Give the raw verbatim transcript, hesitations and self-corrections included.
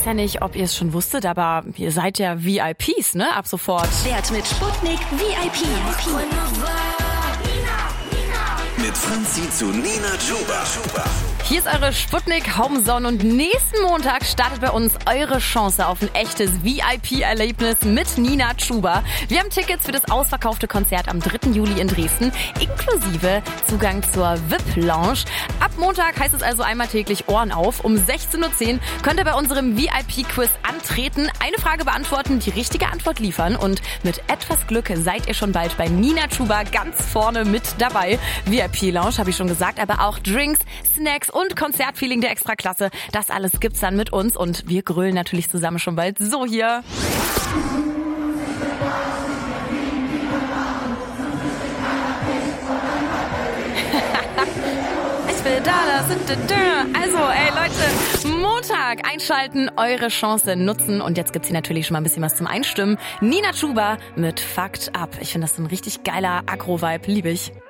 ja nicht, ob ihr es schon wusstet, aber ihr seid ja V I Ps, ne? Ab sofort. Wert mit Sputnik V I P. Mit Franzi zu Nina Chuba. Hier ist eure Sputnik Homezone und nächsten Montag startet bei uns eure Chance auf ein echtes V I P-Erlebnis mit Nina Chuba. Wir haben Tickets für das ausverkaufte Konzert am dritten Juli in Dresden, inklusive Zugang zur V I P-Lounge. Ab Montag heißt es also einmal täglich Ohren auf. Um sechzehn Uhr zehn könnt ihr bei unserem V I P-Quiz antreten, eine Frage beantworten, die richtige Antwort liefern und mit etwas Glück seid ihr schon bald bei Nina Chuba ganz vorne mit dabei. V I P-Lounge habe ich schon gesagt, aber auch Drinks, Snacks und Konzertfeeling der Extraklasse. Das alles gibt's dann mit uns und wir grölen natürlich zusammen schon bald. So hier. Ich will da, das. Also, ey Leute, Montag einschalten, eure Chance nutzen und jetzt gibt's hier natürlich schon mal ein bisschen was zum Einstimmen. Nina Chuba mit Fucked Up. Ich finde das so ein richtig geiler Agro-Vibe, liebe ich.